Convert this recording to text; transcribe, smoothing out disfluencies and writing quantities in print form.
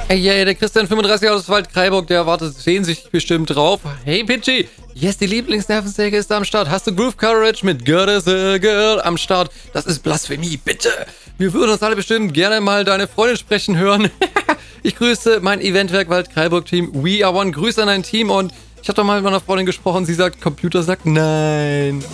Ey, yeah, der Christian 35 aus Waldkraiburg, der wartet sehnsüchtig bestimmt drauf. Hey, Pitchy, yes, die Lieblingsnervensäge ist am Start. Hast du Groove Courage mit Girl is a Girl am Start? Das ist Blasphemie, bitte. Wir würden uns alle bestimmt gerne mal deine Freundin sprechen hören. Ich grüße mein Eventwerk Waldkraiburg-Team. We are one. Grüße an dein Team und ich habe doch mal mit meiner Freundin gesprochen. Sie sagt, Computer sagt nein.